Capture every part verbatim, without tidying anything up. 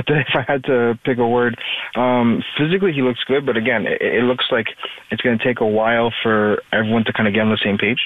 had to, if I had to pick a word, um, physically he looks good, but again, it, it looks like it's going to take a while for everyone to kind of get on the same page.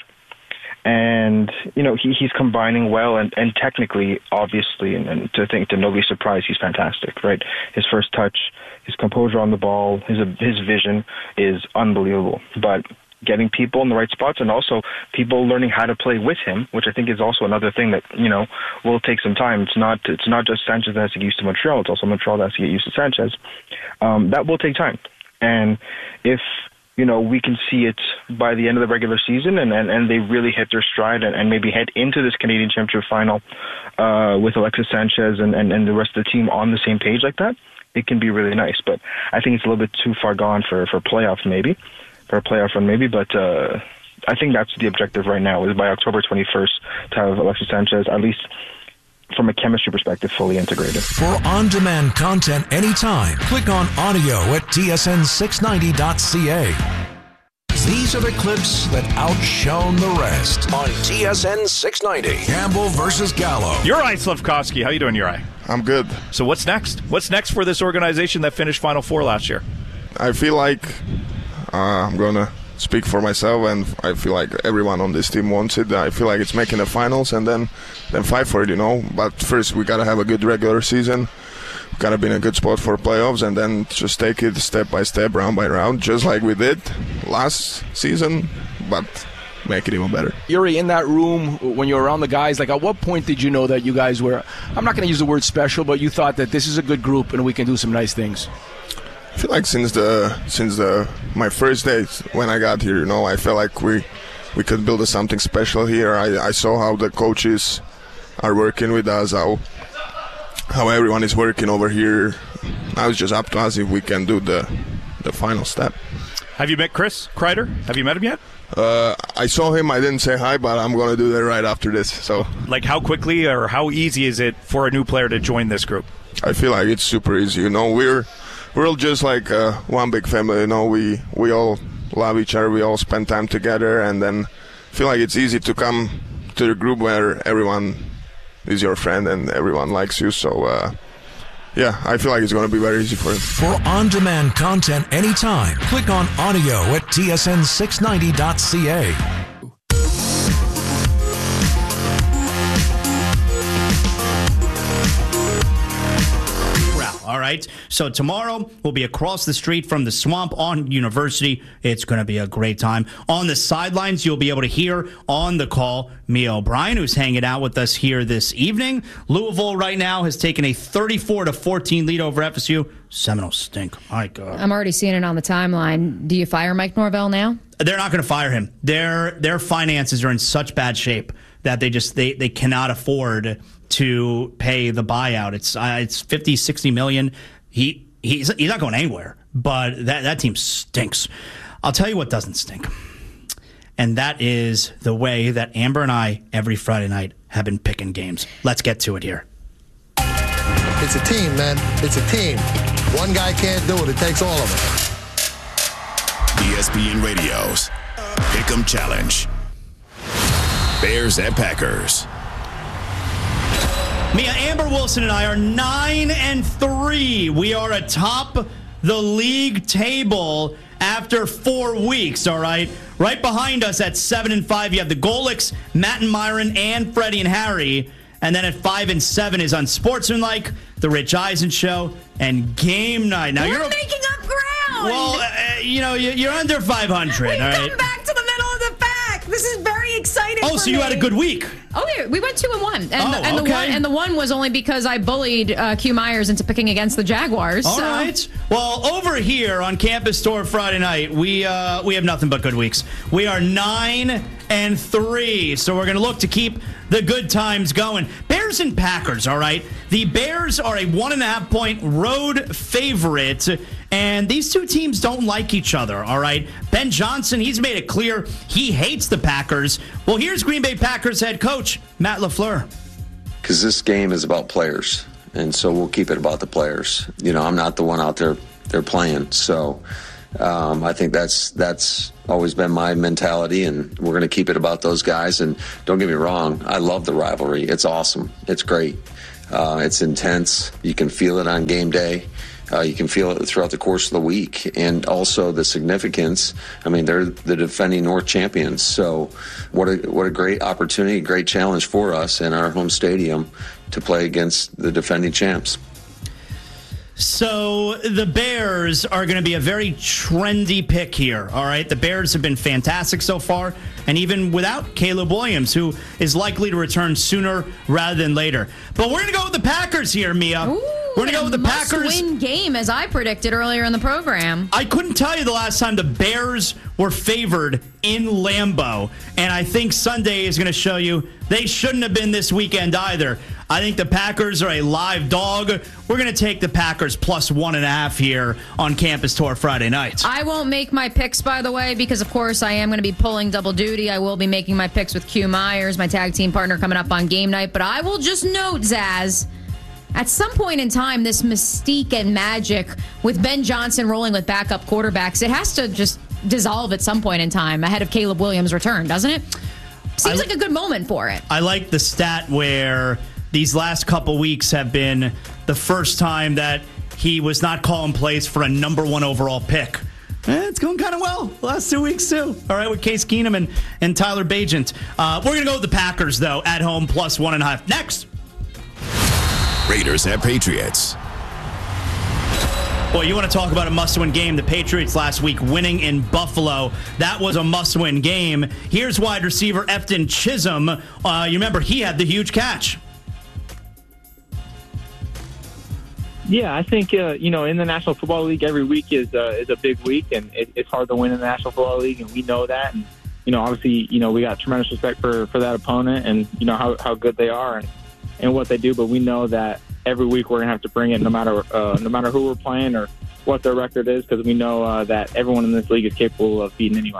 And, you know, he, he's combining well, and, and technically, obviously, and, and to think, to nobody's surprise, he's fantastic, right? His first touch, his composure on the ball, his his vision is unbelievable. But getting people in the right spots, and also people learning how to play with him, which I think is also another thing that, you know, will take some time. It's not it's not just Sanchez that has to get used to Montreal, it's also Montreal that has to get used to Sanchez. Um, that will take time. And if, you know, we can see it by the end of the regular season, and, and, and they really hit their stride and, and maybe head into this Canadian Championship final uh, with Alexis Sanchez and, and, and the rest of the team on the same page like that, it can be really nice. But I think it's a little bit too far gone for, for playoffs maybe, for a playoff run maybe, but uh, I think that's the objective right now, is by October twenty-first to have Alexis Sanchez, at least from a chemistry perspective, fully integrated. For on-demand content anytime, click on audio at T S N six ninety dot C A. These are the clips that outshone the rest on T S N six ninety. Campbell versus Gallo. Juraj Slafkovsky, how you doing, Juraj? I'm good. So what's next? What's next for this organization that finished Final Four last year? I feel like uh, I'm going to speak for myself, and I feel like everyone on this team wants it. I feel like it's making the finals and then then fight for it, you know. But first we got to have a good regular season. We got to be in a good spot for playoffs, and then just take it step by step, round by round, just like we did last season, but make it even better. Yuri, in that room, when you were around the guys, like at what point did you know that you guys were, I'm not going to use the word special, but you thought that this is a good group and we can do some nice things? I feel like since the since the my first days when I got here, you know, I felt like we we could build something special here. I, I saw how the coaches are working with us, how how everyone is working over here. Now it's just up to us if we can do the the final step. Have you met Chris Kreider? Have you met him yet? Uh, I saw him. I didn't say hi, but I'm going to do that right after this. So, like, how quickly or how easy is it for a new player to join this group? I feel like it's super easy. You know, we're we're all just like uh, one big family. You know, we we all love each other. We all spend time together, and then feel like it's easy to come to the group where everyone is your friend and everyone likes you. So, uh, yeah, I feel like it's going to be very easy for him. For on-demand content anytime, click on audio at T S N six ninety dot C A. All right, so tomorrow we'll be across the street from the Swamp on University. It's going to be a great time. On the sidelines, you'll be able to hear on the call Mia O'Brien, who's hanging out with us here this evening. Louisville right now has taken a thirty-four to fourteen lead over F S U. Seminoles stink. My God. I'm already seeing it on the timeline. Do you fire Mike Norvell now? They're not going to fire him. Their their finances are in such bad shape that they just they, they cannot afford to pay the buyout. It's uh, it's fifty, sixty million. He he's he's not going anywhere. But that that team stinks. I'll tell you what doesn't stink. And that is the way that Amber and I every Friday night have been picking games. Let's get to it here. It's a team, man. It's a team. One guy can't do it. It takes all of us. E S P N Radio's Pick'em Challenge. Bears at Packers. Mia, Amber Wilson and I are nine and three. We are atop the league table after four weeks, all right? Right behind us at seven and five, you have the Golics, Matt and Myron, and Freddie and Harry. And then at five and seven is Unsportsmanlike, The Rich Eisen Show, and Game Night. Now We're you're making up ground. Well, uh, you know, you're under five hundred. We've all come right? back to the middle of the pack. This is very exciting. Oh, for so me. you had a good week. Oh, yeah, we went two and one, and, Oh, the, and okay. the one and the one was only because I bullied uh, Q Myers into picking against the Jaguars. All so. right. Well, over here on Campus Store Friday night, we uh, we have nothing but good weeks. We are nine and three, so we're going to look to keep the good times going. Bears and Packers, all right? The Bears are a one and a half point road favorite, and these two teams don't like each other, all right? Ben Johnson, he's made it clear he hates the Packers. Well, here's Green Bay Packers head coach Matt LaFleur. Because this game is about players, and so we'll keep it about the players. You know, I'm not the one out there they're playing, so um, I think that's that's always been my mentality, and we're going to keep it about those guys. And don't get me wrong, I love the rivalry. It's awesome. It's great. Uh, it's intense. You can feel it on game day. Uh, you can feel it throughout the course of the week. And also the significance. I mean, they're the defending North champions. So what a, what a great opportunity, great challenge for us in our home stadium to play against the defending champs. So the Bears are going to be a very trendy pick here, all right? The Bears have been fantastic so far, and even without Caleb Williams, who is likely to return sooner rather than later. But we're going to go with the Packers here, Mia. Ooh, we're going to go with the Packers. Must-win game, as I predicted earlier in the program. I couldn't tell you the last time the Bears were favored in Lambeau, and I think Sunday is going to show you they shouldn't have been this weekend either. I think the Packers are a live dog. We're going to take the Packers plus one and a half here on Campus Tour Friday night. I won't make my picks, by the way, because, of course, I am going to be pulling double duty. I will be making my picks with Q Myers, my tag team partner, coming up on game night. But I will just note, Zaz, at some point in time, this mystique and magic with Ben Johnson rolling with backup quarterbacks, it has to just dissolve at some point in time ahead of Caleb Williams' return, doesn't it? Seems I, like a good moment for it. I like the stat where these last couple weeks have been the first time that he was not calling plays for a number one overall pick. Eh, it's going kind of well the last two weeks, too. All right, with Case Keenum and, and Tyler Bagent. Uh, we're going to go with the Packers, though, at home, plus one and a half. Next. Raiders at Patriots. Boy, you want to talk about a must-win game. The Patriots last week winning in Buffalo. That was a must-win game. Here's wide receiver Efton Chisholm. Uh, you remember he had the huge catch. Yeah, I think, uh, you know, in the National Football League, every week is uh, is a big week, and it, it's hard to win in the National Football League, and we know that. And, you know, obviously, you know, we got tremendous respect for, for that opponent and, you know, how, how good they are and, and what they do. But we know that every week we're going to have to bring it no matter uh, no matter who we're playing or what their record is, because we know uh, that everyone in this league is capable of beating anyone.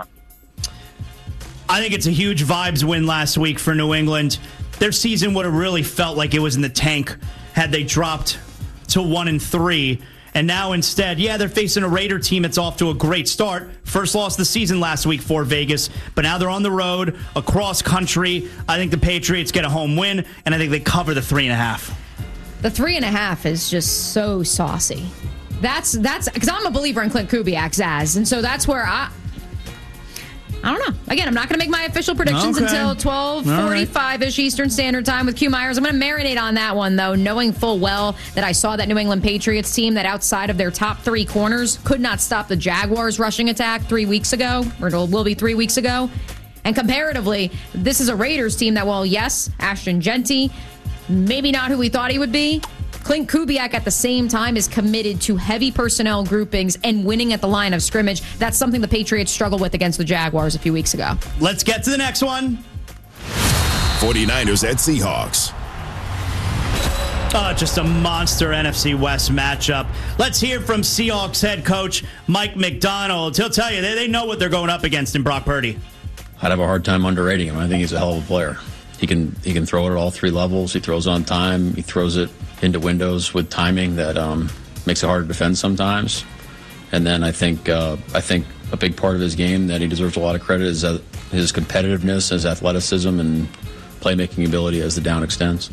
I think it's a huge vibes win last week for New England. Their season would have really felt like it was in the tank had they dropped to one and three, and now instead, yeah, they're facing a Raider team that's off to a great start. First loss of the season last week for Vegas, but now they're on the road across country. I think the Patriots get a home win, and I think they cover the three and a half. The three and a half is just so saucy. That's that's because I'm a believer in Clint Kubiak, Zaz, and so that's where I. I don't know. Again, I'm not going to make my official predictions okay. until twelve forty-five-ish Eastern Standard Time with Q Myers. I'm going to marinate on that one, though, knowing full well that I saw that New England Patriots team that outside of their top three corners could not stop the Jaguars' rushing attack three weeks ago, or it will be three weeks ago. And comparatively, this is a Raiders team that, well, yes, Ashton Genty, maybe not who we thought he would be. Clint Kubiak at the same time is committed to heavy personnel groupings and winning at the line of scrimmage. That's something the Patriots struggled with against the Jaguars a few weeks ago. Let's get to the next one. 49ers at Seahawks. Oh, just a monster N F C West matchup. Let's hear from Seahawks head coach Mike McDonald. He'll tell you, they, they know what they're going up against in Brock Purdy. I'd have a hard time underrating him. I think he's a hell of a player. He can he can throw it at all three levels. He throws on time. He throws it into windows with timing that um, makes it hard to defend sometimes. And then I think uh, I think a big part of his game that he deserves a lot of credit is uh, his competitiveness, his athleticism, and playmaking ability as the down extends.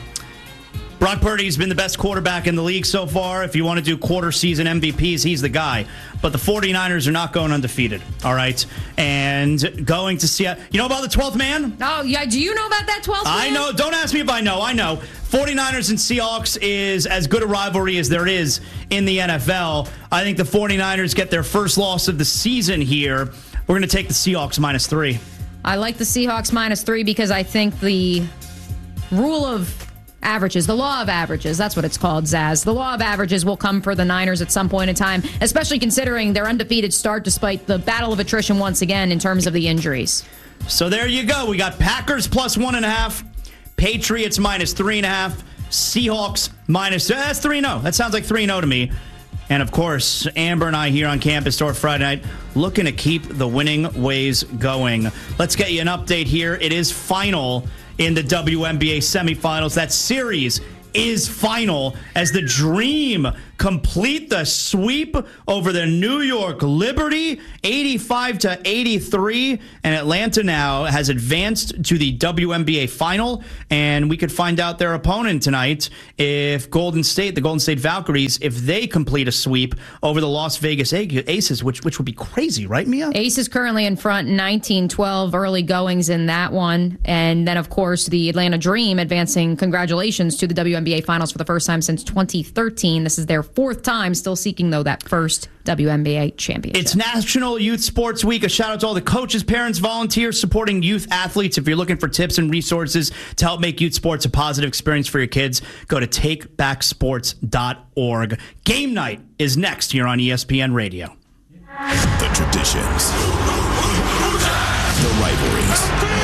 Brock Purdy's been the best quarterback in the league so far. If you want to do quarter season M V Ps, he's the guy. But the 49ers are not going undefeated, all right? And going to see, you know about the twelfth man? Oh, yeah. Do you know about that twelfth man? I know. Don't ask me if I know. I know. 49ers and Seahawks is as good a rivalry as there is in the N F L. I think the 49ers get their first loss of the season here. We're going to take the Seahawks minus three. I like the Seahawks minus three because I think the rule of averages, the law of averages, that's what it's called, Zaz. The law of averages will come for the Niners at some point in time, especially considering their undefeated start despite the battle of attrition once again in terms of the injuries. So there you go. We got Packers plus one and a half, Patriots minus three and a half, Seahawks minus, that's three and oh. That sounds like three and oh to me. And, of course, Amber and I here on Campus Store Friday night looking to keep the winning ways going. Let's get you an update here. It is final in the W N B A semifinals. That series is final as the Dream complete the sweep over the New York Liberty, eighty-five to eighty-three, and Atlanta now has advanced to the W N B A final, and we could find out their opponent tonight if Golden State, the Golden State Valkyries, if they complete a sweep over the Las Vegas Aces, which which would be crazy, right, Mia? Aces currently in front, nineteen twelve, early goings in that one, and then of course the Atlanta Dream advancing, congratulations, to the W N B A finals for the first time since twenty thirteen. This is their fourth time, still seeking, though, that first W N B A championship. It's National Youth Sports Week. A shout out to all the coaches, parents, volunteers supporting youth athletes. If you're looking for tips and resources to help make youth sports a positive experience for your kids, go to take back sports dot org. Game night is next here on E S P N Radio. The traditions, the rivalries,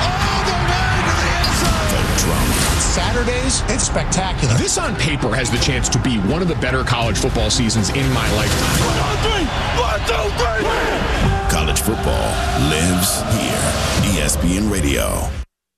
Saturdays, it's spectacular. This on paper has the chance to be one of the better college football seasons in my lifetime. One, two, three. One, two, three. College football lives here. E S P N Radio.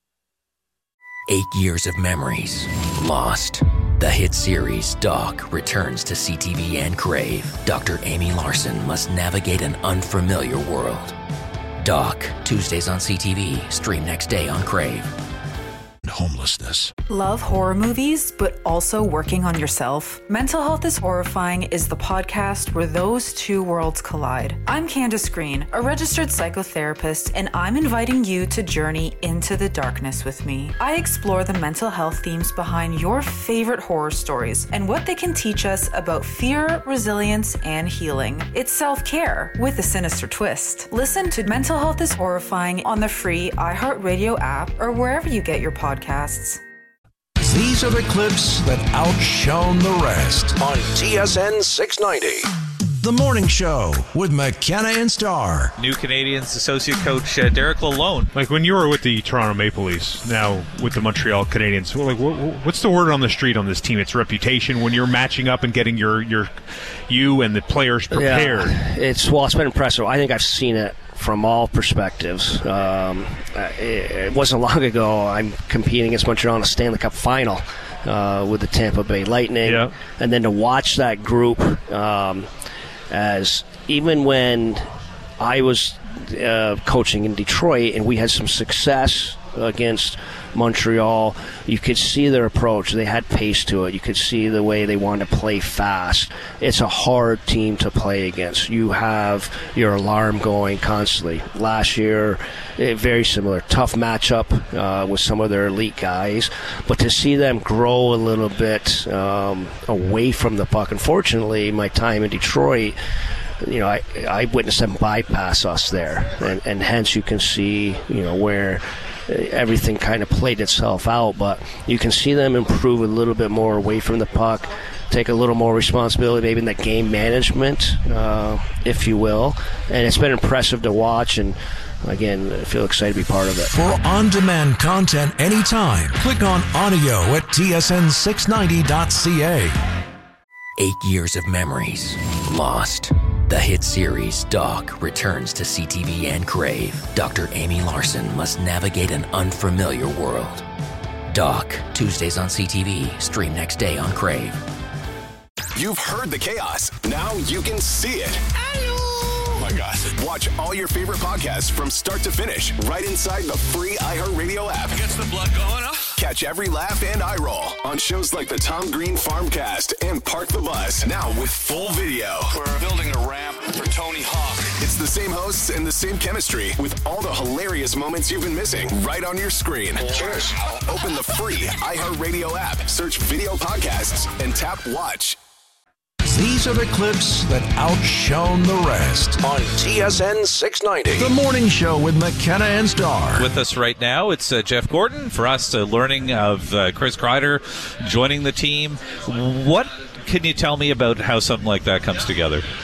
Eight years of memories lost. The hit series Doc returns to C T V and Crave. Doctor Amy Larson must navigate an unfamiliar world. Doc, Tuesdays on C T V. Stream next day on Crave. Homelessness. Love horror movies, but also working on yourself? Mental Health is Horrifying is the podcast where those two worlds collide. I'm Candace Green, a registered psychotherapist, and I'm inviting you to journey into the darkness with me. I explore the mental health themes behind your favorite horror stories and what they can teach us about fear, resilience, and healing. It's self-care with a sinister twist. Listen to Mental Health is Horrifying on the free iHeartRadio app or wherever you get your podcasts. These are the clips that outshone the rest on T S N six ninety. The Morning Show with McKenna and Starr. New Canadiens associate coach uh, Derek Lalonde. Like when you were with the Toronto Maple Leafs, now with the Montreal Canadiens, well, like what, what's the word on the street on this team? Its reputation when you're matching up and getting your your you and the players prepared. Yeah, it's well, it's been impressive. I think I've seen it from all perspectives. Um, it, it wasn't long ago I'm competing against Montreal in a Stanley Cup final uh, with the Tampa Bay Lightning, yeah. And then to watch that group. Um, As even when I was uh, coaching in Detroit and we had some success against Montreal, you could see their approach. They had pace to it. You could see the way they wanted to play fast. It's a hard team to play against. You have your alarm going constantly. Last year, eh, very similar. Tough matchup uh, with some of their elite guys. But to see them grow a little bit um, away from the puck, unfortunately, my time in Detroit, you know, I, I witnessed them bypass us there. And, and hence you can see, you know, where everything kind of played itself out, but you can see them improve a little bit more away from the puck, take a little more responsibility maybe in the game management, uh, if you will, and it's been impressive to watch, and again, I feel excited to be part of it. For on-demand content anytime, click on audio at T S N six ninety dot C A. Eight years of memories lost. The hit series Doc returns to C T V and Crave. Doctor Amy Larson must navigate an unfamiliar world. Doc, Tuesdays on C T V. Stream next day on Crave. You've heard the chaos. Now you can see it. Oh my God. Watch all your favorite podcasts from start to finish right inside the free iHeartRadio app. Gets the blood going, huh? Catch every laugh and eye roll on shows like the Tom Green Farmcast and Park the Bus. Now with full video. We're building a ramp for Tony Hawk. It's the same hosts and the same chemistry with all the hilarious moments you've been missing right on your screen. Cheers. Open the free iHeartRadio app, search video podcasts, and tap watch. These are the clips that outshone the rest on T S N six ninety. The Morning Show with McKenna and Starr. With us right now, it's uh, Jeff Gordon. For us, uh, learning of uh, Chris Kreider joining the team. What can you tell me about how something like that comes together?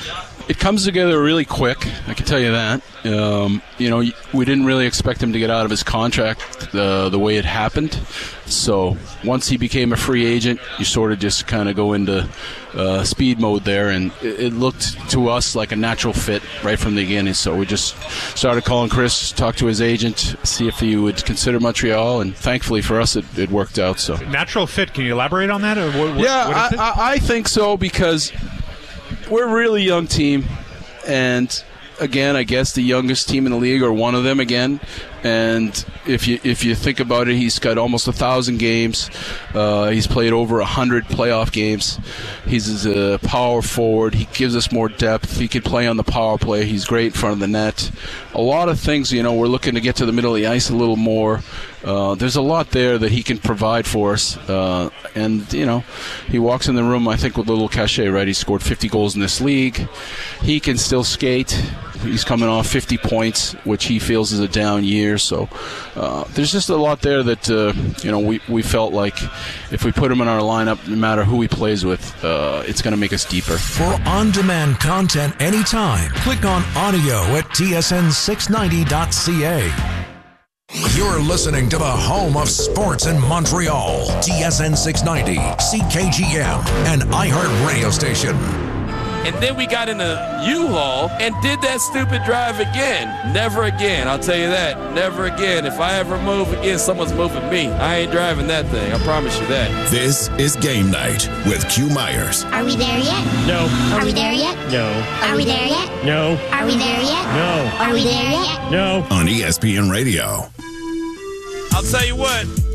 it comes together really quick, I can tell you that. Um, you know, we didn't really expect him to get out of his contract uh, the way it happened. So once he became a free agent, you sort of just kind of go into uh, speed mode there, and it, it looked to us like a natural fit right from the beginning. So we just started calling Chris, talked to his agent, see if he would consider Montreal, and thankfully for us, it, it worked out. So natural fit. Can you elaborate on that? Or what, what, yeah, what is it? I, I, I think so, because we're a really young team, and again, I guess the youngest team in the league, or one of them again. And if you if you think about it, he's got almost a thousand games. Uh, he's played over a hundred playoff games. He's a power forward. He gives us more depth. He could play on the power play. He's great in front of the net. A lot of things, you know, we're looking to get to the middle of the ice a little more. Uh, there's a lot there that he can provide for us. Uh, and, you know, he walks in the room, I think, with a little cachet, right? He scored fifty goals in this league. He can still skate. He's coming off fifty points, which he feels is a down year. So uh, there's just a lot there that, uh, you know, we, we felt like if we put him in our lineup, no matter who he plays with, uh, it's going to make us deeper. For on-demand content anytime, click on audio at T S N six ninety dot C A. You're listening to the home of sports in Montreal. T S N six ninety, C K G M, an iHeart radio station. And then we got in a U-Haul and did that stupid drive again. Never again, I'll tell you that. Never again. If I ever move again, someone's moving me. I ain't driving that thing. I promise you that. This is Game Night with Q Myers. Are we there yet? No. Are we there yet? No. Are we there yet? No. Are we there yet? No. Are we there yet? No. On E S P N Radio. I'll tell you what.